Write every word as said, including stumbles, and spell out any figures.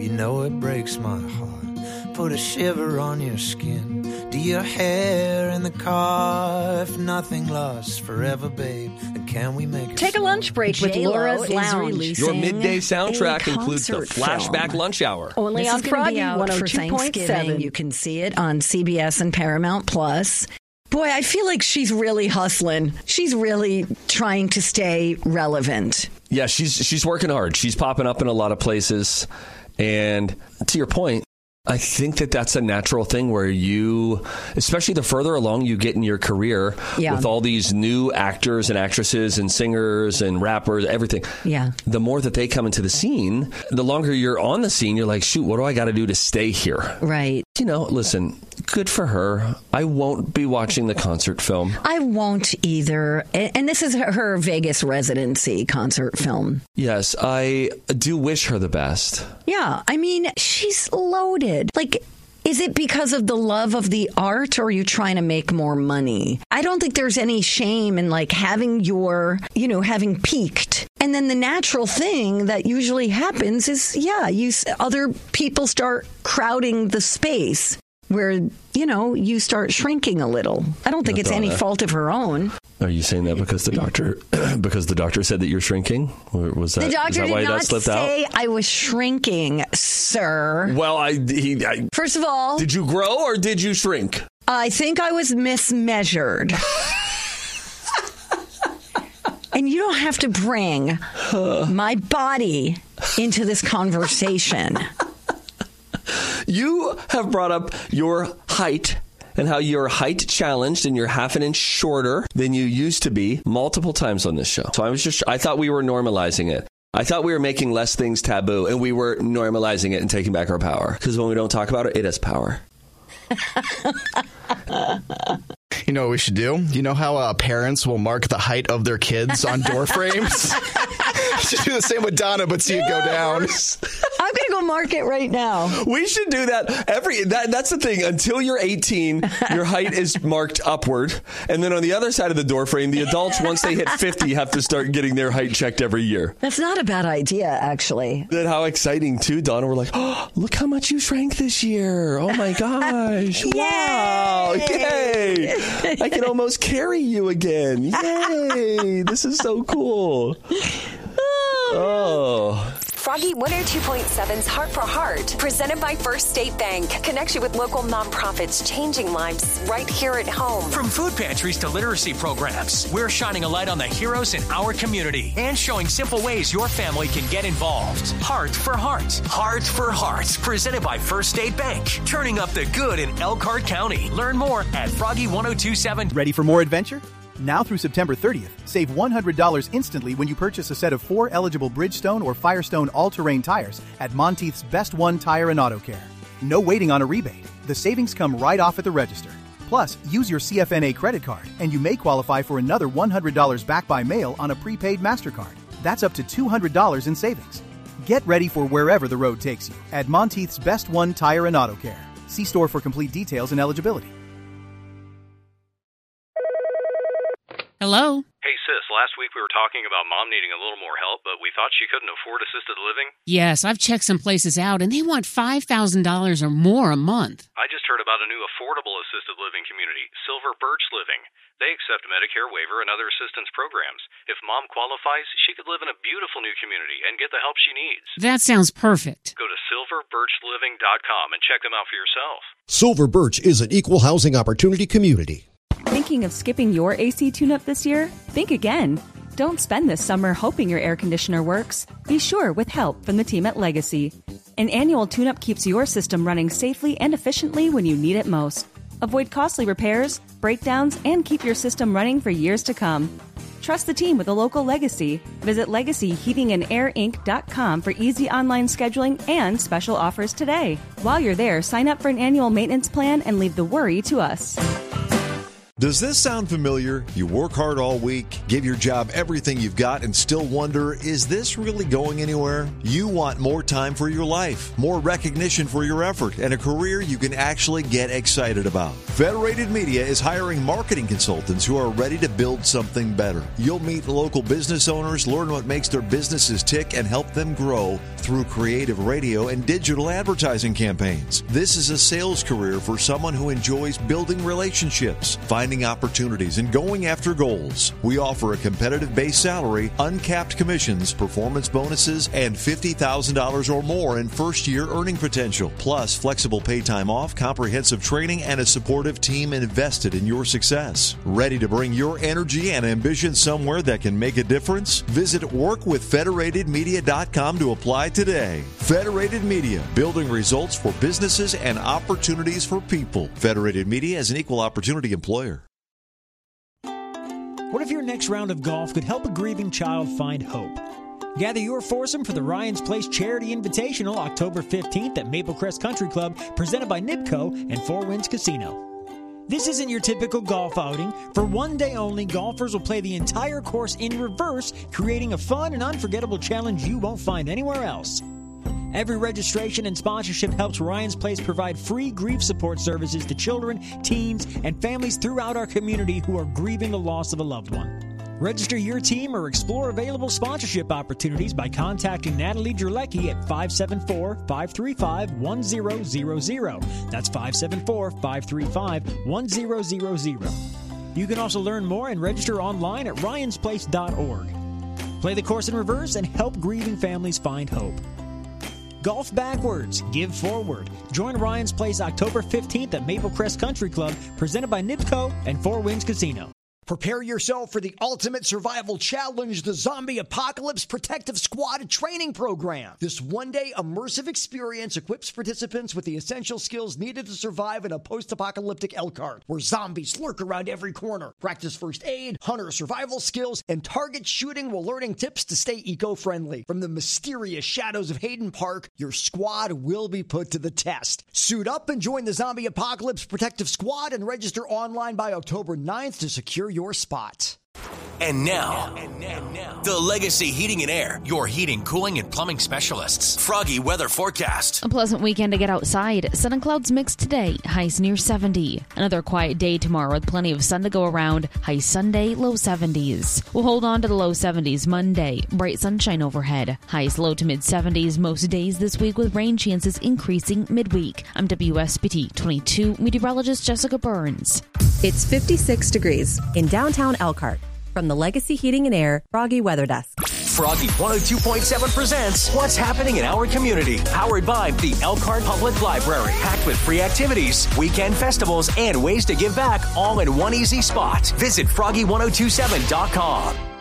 You know it breaks my heart. Put a shiver on your skin. Do your hair in the car. If nothing lasts forever, babe, then can we make it? Take a lunch break with J-Lo Laura's is Lounge. releasing Your midday soundtrack a includes the concert flashback film. lunch hour. Only This on is gonna Froggy be out one oh for two point Thanksgiving. seven. You can see it on C B S and Paramount Plus. Boy, I feel like she's really hustling. She's really trying to stay relevant. Yeah, she's she's working hard. She's popping up in a lot of places. And to your point, I think that that's a natural thing where you, especially the further along you get in your career Yeah. with all these new actors and actresses and singers and rappers, everything. Yeah. The more that they come into the scene, the longer you're on the scene, you're like, shoot, what do I got to do to stay here? Right. You know, listen, good for her. I won't be watching the concert film. I won't either. And and this is her, her Vegas residency concert film. Yes, I do wish her the best. Yeah. I mean, she's loaded. Like, is it because of the love of the art, or are you trying to make more money? I don't think there's any shame in like having your, you know, having peaked. And then the natural thing that usually happens is, yeah, you s- other people start crowding the space where, you know, you start shrinking a little. I don't think it's any Madonna. fault of her own. Are you saying that because the doctor because the doctor said that you're shrinking? Or was that, The is doctor that why did that not slipped say out? I was shrinking, sir. Well, I, he, I First of all, did you grow or did you shrink? I think I was mismeasured. And you don't have to bring my body into this conversation. You have brought up your height and how you're height challenged and you're half an inch shorter than you used to be multiple times on this show. So I was just, I thought we were normalizing it. I thought we were making less things taboo and we were normalizing it and taking back our power. Because when we don't talk about it, it has power. You know what we should do? You know how uh, parents will mark the height of their kids on door frames? We should do the same with Donna, but see it go down. I'm going to go mark it right now. We should do that every. That, that's the thing. Until you're eighteen, your height is marked upward, and then on the other side of the door frame, the adults, once they hit fifty, have to start getting their height checked every year. That's not a bad idea, actually. Then how exciting too, Donna. We're like, oh, look how much you shrank this year. Oh my gosh! Wow! Yay! I can almost carry you again. Yay! This is so cool. Oh. Froggy one oh two point seven's Heart for Heart, presented by First State Bank. Connects you with local nonprofits changing lives right here at home. From food pantries to literacy programs, we're shining a light on the heroes in our community and showing simple ways your family can get involved. Heart for Heart. Heart for Heart, presented by First State Bank. Turning up the good in Elkhart County. Learn more at Froggy one oh two seven. Ready for more adventure? Now through September thirtieth, save one hundred dollars instantly when you purchase a set of four eligible Bridgestone or Firestone all-terrain tires at Monteith's Best One Tire and Auto Care. No waiting on a rebate. The savings come right off at the register. Plus, use your C F N A credit card, and you may qualify for another one hundred dollars back by mail on a prepaid MasterCard. That's up to two hundred dollars in savings. Get ready for wherever the road takes you at Monteith's Best One Tire and Auto Care. See store for complete details and eligibility. Hello? Hey, sis, last week we were talking about Mom needing a little more help, but we thought she couldn't afford assisted living. Yes, I've checked some places out, and they want five thousand dollars or more a month. I just heard about a new affordable assisted living community, Silver Birch Living. They accept Medicare waiver and other assistance programs. If Mom qualifies, she could live in a beautiful new community and get the help she needs. That sounds perfect. Go to silver birch living dot com and check them out for yourself. Silver Birch is an equal housing opportunity community. Thinking of skipping your A C tune-up this year? Think again. Don't spend this summer hoping your air conditioner works. Be sure with help from the team at Legacy. An annual tune-up keeps your system running safely and efficiently when you need it most. Avoid costly repairs, breakdowns, and keep your system running for years to come. Trust the team with a local Legacy. Visit legacy heating and air inc dot com for easy online scheduling and special offers today. While you're there, sign up for an annual maintenance plan and leave the worry to us. Does this sound familiar? You work hard all week, give your job everything you've got, and still wonder, is this really going anywhere? You want more time for your life, more recognition for your effort, and a career you can actually get excited about. Federated Media is hiring marketing consultants who are ready to build something better. You'll meet local business owners, learn what makes their businesses tick, and help them grow through creative radio and digital advertising campaigns. This is a sales career for someone who enjoys building relationships, finding opportunities, and going after goals. We offer a competitive base salary, uncapped commissions, performance bonuses, and fifty thousand dollars or more in first-year earning potential, plus flexible pay time off, comprehensive training, and a supportive team invested in your success. Ready to bring your energy and ambition somewhere that can make a difference? Visit work with federated media dot com to apply today. Federated Media, building results for businesses and opportunities for people. Federated Media is an equal opportunity employer. What if your next round of golf could help a grieving child find hope? Gather your foursome for the Ryan's Place Charity Invitational October fifteenth at Maple Crest Country Club, presented by Nipco and Four Winds Casino. This isn't your typical golf outing. For one day only, golfers will play the entire course in reverse, creating a fun and unforgettable challenge you won't find anywhere else. Every registration and sponsorship helps Ryan's Place provide free grief support services to children, teens, and families throughout our community who are grieving the loss of a loved one. Register your team or explore available sponsorship opportunities by contacting Natalie Jerlecki at five seven four, five three five, one zero zero zero. That's five seven four, five three five, one zero zero zero. You can also learn more and register online at ryans place dot org. Play the course in reverse and help grieving families find hope. Golf backwards, give forward. Join Ryan's Place October fifteenth at Maple Crest Country Club, presented by Nipco and Four Winds Casino. Prepare yourself for the ultimate survival challenge, the Zombie Apocalypse Protective Squad Training Program. This one-day immersive experience equips participants with the essential skills needed to survive in a post-apocalyptic Elkhart, where zombies lurk around every corner. Practice first aid, hunter survival skills, and target shooting while learning tips to stay eco-friendly. From the mysterious shadows of Hayden Park, your squad will be put to the test. Suit up and join the Zombie Apocalypse Protective Squad and register online by October ninth to secure your your spot. And now, and now, the Legacy Heating and Air, your heating, cooling, and plumbing specialists. Froggy weather forecast. A pleasant weekend to get outside. Sun and clouds mixed today. Highs near seventy. Another quiet day tomorrow with plenty of sun to go around. High Sunday, low seventies. We'll hold on to the low seventies Monday. Bright sunshine overhead. Highs low to mid seventies most days this week with rain chances increasing midweek. I'm W S B T twenty-two meteorologist Jessica Burns. It's fifty-six degrees in downtown Elkhart. From the Legacy Heating and Air Froggy Weather Desk. Froggy one oh two point seven presents What's Happening in Our Community. Powered by the Elkhart Public Library. Packed with free activities, weekend festivals, and ways to give back all in one easy spot. Visit froggy ten twenty-seven dot com.